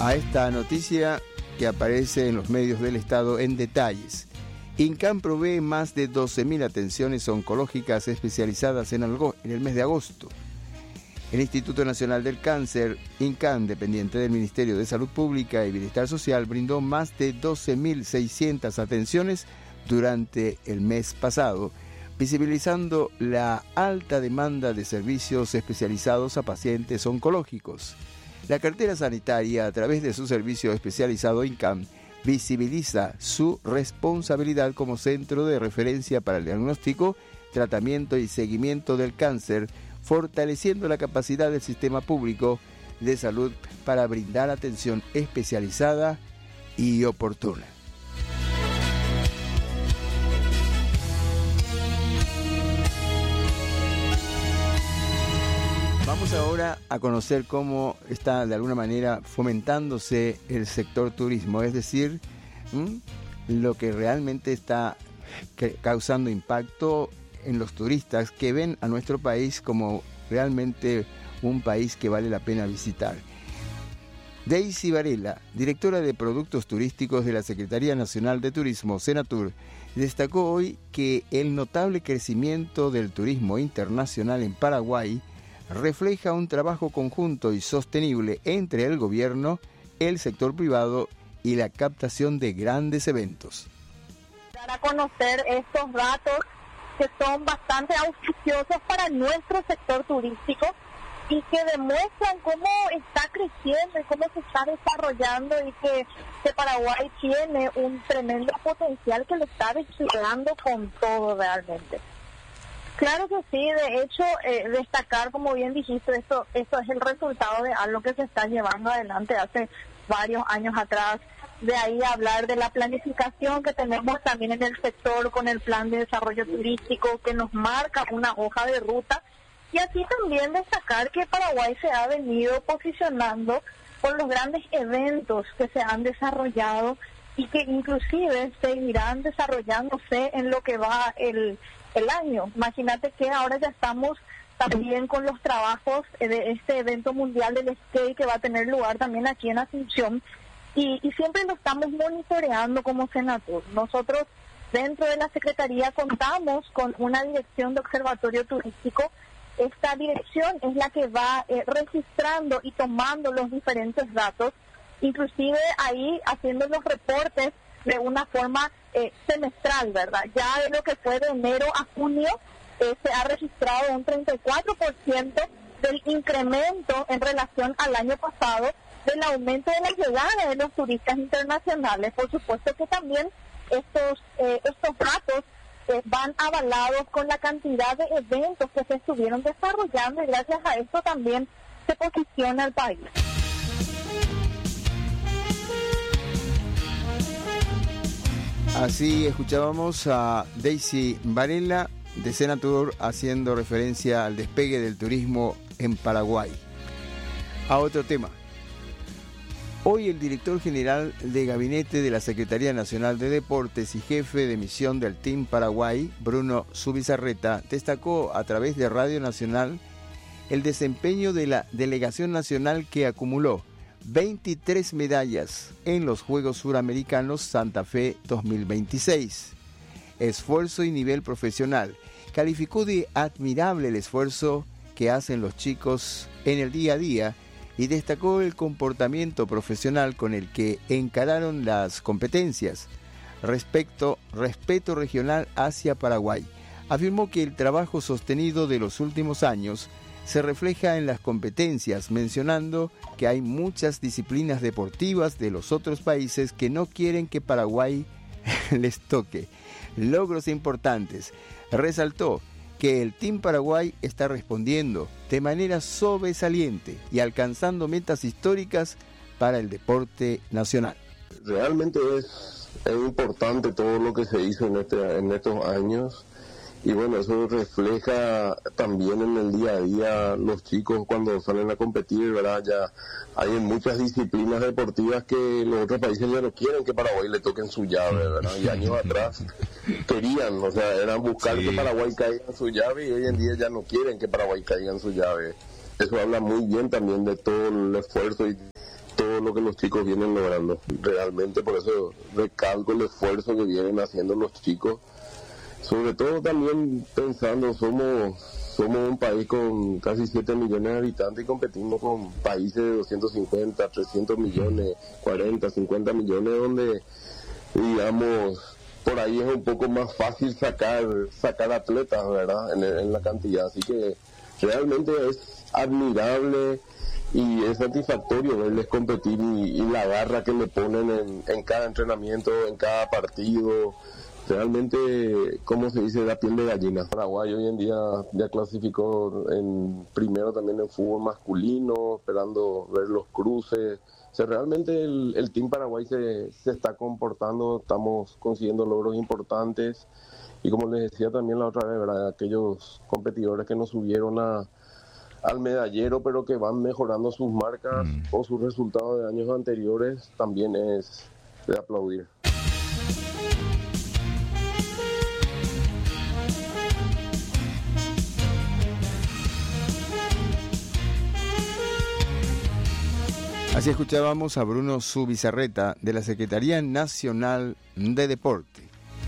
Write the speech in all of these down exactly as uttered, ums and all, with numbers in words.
a esta noticia que aparece en los medios del Estado en detalles. INCAM provee más de doce mil atenciones oncológicas especializadas en, algo, en el mes de agosto. El Instituto Nacional del Cáncer, INCAM, dependiente del Ministerio de Salud Pública y Bienestar Social, brindó más de doce mil seiscientas atenciones durante el mes pasado, visibilizando la alta demanda de servicios especializados a pacientes oncológicos. La cartera sanitaria, a través de su servicio especializado INCAM, visibiliza su responsabilidad como centro de referencia para el diagnóstico, tratamiento y seguimiento del cáncer, fortaleciendo la capacidad del sistema público de salud para brindar atención especializada y oportuna. Vamos ahora a conocer cómo está de alguna manera fomentándose el sector turismo, es decir, ¿m? lo que realmente está causando impacto en los turistas que ven a nuestro país como realmente un país que vale la pena visitar. Daisy Varela, directora de Productos Turísticos de la Secretaría Nacional de Turismo, Senatur, destacó hoy que el notable crecimiento del turismo internacional en Paraguay refleja un trabajo conjunto y sostenible entre el gobierno, el sector privado y la captación de grandes eventos. Para conocer estos datos que son bastante auspiciosos para nuestro sector turístico y que demuestran cómo está creciendo y cómo se está desarrollando y que, que Paraguay tiene un tremendo potencial que lo está desplegando con todo realmente. Claro que sí, de hecho, eh, destacar, como bien dijiste, esto, esto es el resultado de algo que se está llevando adelante hace varios años atrás. De ahí hablar de la planificación que tenemos también en el sector con el plan de desarrollo turístico que nos marca una hoja de ruta. Y así también destacar que Paraguay se ha venido posicionando por los grandes eventos que se han desarrollado y que inclusive seguirán desarrollándose en lo que va el... el año. Imagínate que ahora ya estamos también con los trabajos de este evento mundial del skate que va a tener lugar también aquí en Asunción y, y siempre lo estamos monitoreando como Senatur. Nosotros dentro de la Secretaría contamos con una dirección de observatorio turístico. Esta dirección es la que va eh, registrando y tomando los diferentes datos, inclusive ahí haciendo los reportes de una forma eh, semestral, ¿verdad? Ya de lo que fue de enero a junio eh, se ha registrado un treinta y cuatro por ciento del incremento en relación al año pasado del aumento de la llegada de los turistas internacionales. Por supuesto que también estos eh, estos datos eh, van avalados con la cantidad de eventos que se estuvieron desarrollando y gracias a esto también se posiciona el país. Así escuchábamos a Daisy Varela de Senatur haciendo referencia al despegue del turismo en Paraguay. A otro tema. Hoy el director general de gabinete de la Secretaría Nacional de Deportes y jefe de misión del Team Paraguay, Bruno Zubizarreta, destacó a través de Radio Nacional el desempeño de la delegación nacional que acumuló veintitrés medallas en los Juegos Suramericanos Santa Fe dos mil veintiséis. Esfuerzo y nivel profesional. Calificó de admirable el esfuerzo que hacen los chicos en el día a día y destacó el comportamiento profesional con el que encararon las competencias. Respecto, respeto regional hacia Paraguay. Afirmó que el trabajo sostenido de los últimos años se refleja en las competencias, mencionando que hay muchas disciplinas deportivas de los otros países que no quieren que Paraguay les toque. Logros importantes. Resaltó que el Team Paraguay está respondiendo de manera sobresaliente y alcanzando metas históricas para el deporte nacional. Realmente es, es importante todo lo que se hizo en, este, en estos años. Y bueno, eso refleja también en el día a día los chicos cuando salen a competir, ¿verdad? Ya hay en muchas disciplinas deportivas que los otros países ya no quieren que Paraguay le toquen su llave, ¿verdad? Y años atrás querían, o sea, eran buscar sí. que Paraguay caiga en su llave y hoy en día ya no quieren que Paraguay caiga en su llave. Eso habla muy bien también de todo el esfuerzo y todo lo que los chicos vienen logrando. Realmente por eso recalco el esfuerzo que vienen haciendo los chicos. Sobre todo también pensando, somos, somos un país con casi siete millones de habitantes y competimos con países de doscientos cincuenta, trescientos millones, cuarenta, cincuenta millones, donde, digamos, por ahí es un poco más fácil sacar sacar atletas, ¿verdad?, en, en la cantidad. Así que realmente es admirable y es satisfactorio verles competir y, y la garra que le ponen en, en cada entrenamiento, en cada partido. Realmente, como se dice, da piel de gallina. Paraguay hoy en día ya clasificó en primero también en fútbol masculino, esperando ver los cruces. O sea, realmente el, el Team Paraguay se, se está comportando, estamos consiguiendo logros importantes. Y como les decía también la otra vez, ¿verdad?, aquellos competidores que nos subieron a, al medallero, pero que van mejorando sus marcas mm. o sus resultados de años anteriores, también es de aplaudir. Así escuchábamos a Bruno Zubizarreta de la Secretaría Nacional de Deporte.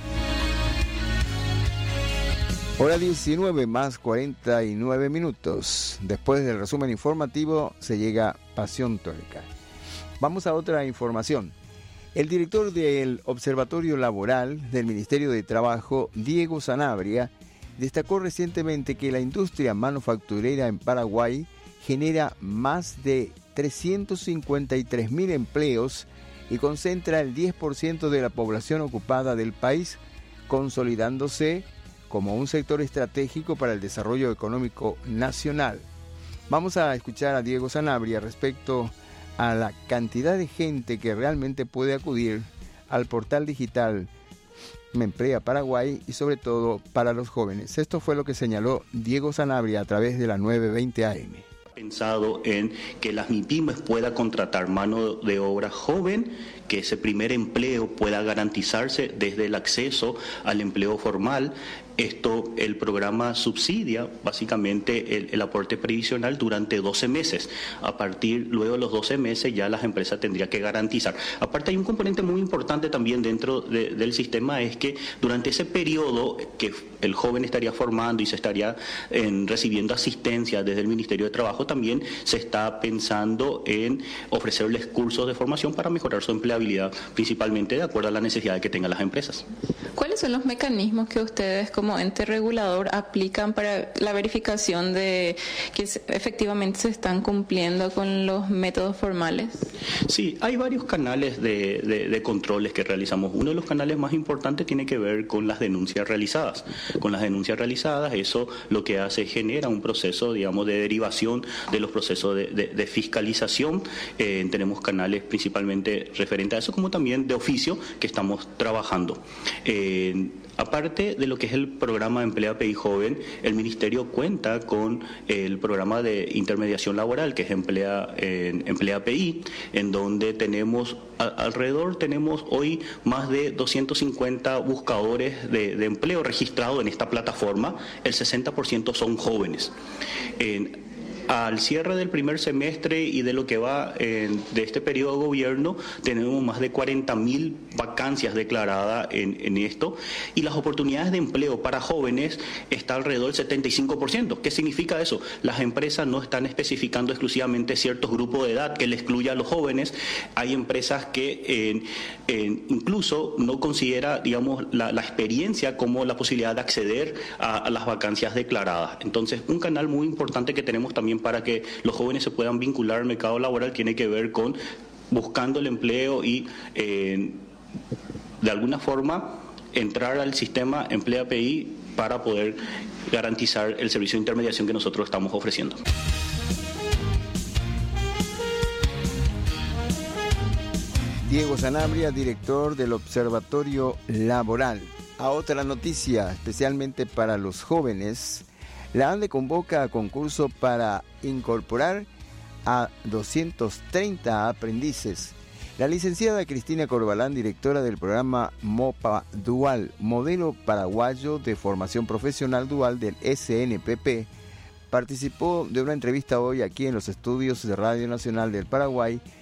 Hora diecinueve más cuarenta y nueve minutos. Después del resumen informativo se llega Pasión Tórica. Vamos a otra información. El director del Observatorio Laboral del Ministerio de Trabajo, Diego Sanabria, destacó recientemente que la industria manufacturera en Paraguay genera más de trescientos cincuenta y tres mil empleos y concentra el diez por ciento de la población ocupada del país, consolidándose como un sector estratégico para el desarrollo económico nacional. Vamos a escuchar a Diego Sanabria respecto a la cantidad de gente que realmente puede acudir al portal digital Me Emplea Paraguay y sobre todo para los jóvenes. Esto fue lo que señaló Diego Sanabria a través de la nueve veinte A M. Pensado en que las MIPYMES pueda contratar mano de obra joven, que ese primer empleo pueda garantizarse desde el acceso al empleo formal. Esto, el programa subsidia básicamente el, el aporte previsional durante doce meses. A partir, luego de los doce meses, ya las empresas tendrían que garantizar. Aparte, hay un componente muy importante también dentro de, del sistema, es que durante ese periodo que el joven estaría formando y se estaría en, recibiendo asistencia desde el Ministerio de Trabajo, también se está pensando en ofrecerles cursos de formación para mejorar su empleabilidad, principalmente de acuerdo a las necesidades que tengan las empresas. ¿Cuáles son los mecanismos que ustedes como ente regulador aplican para la verificación de que efectivamente se están cumpliendo con los métodos formales? Sí, hay varios canales de, de, de controles que realizamos. Uno de los canales más importantes tiene que ver con las denuncias realizadas. Con las denuncias realizadas, eso lo que hace, genera un proceso, digamos, de derivación de los procesos de, de, de fiscalización. Eh, tenemos canales principalmente referentes a eso, como también de oficio que estamos trabajando. Eh, Aparte de lo que es el programa Emplea P I Joven, el Ministerio cuenta con el programa de intermediación laboral, que es Emplea, eh, Emplea P I, en donde tenemos, a, alrededor tenemos hoy más de doscientos cincuenta buscadores de, de empleo registrados en esta plataforma. El sesenta por ciento son jóvenes. Eh, Al cierre del primer semestre y de lo que va eh, de este periodo de gobierno, tenemos más de cuarenta mil vacancias declaradas en, en esto, y las oportunidades de empleo para jóvenes está alrededor del setenta y cinco por ciento. ¿Qué significa eso? Las empresas no están especificando exclusivamente ciertos grupos de edad que le excluya a los jóvenes. Hay empresas que eh, eh, incluso no considera, digamos, la, la experiencia como la posibilidad de acceder a, a las vacancias declaradas. Entonces, un canal muy importante que tenemos también para que los jóvenes se puedan vincular al mercado laboral tiene que ver con buscando el empleo y eh, de alguna forma entrar al sistema Emplea P I para poder garantizar el servicio de intermediación que nosotros estamos ofreciendo. Diego Sanabria, director del Observatorio Laboral. A otra noticia, especialmente para los jóvenes, la ANDE convoca a concurso para incorporar a doscientos treinta aprendices. La licenciada Cristina Corbalán, directora del programa MOPA Dual, Modelo Paraguayo de Formación Profesional Dual del S N P P, participó de una entrevista hoy aquí en los estudios de Radio Nacional del Paraguay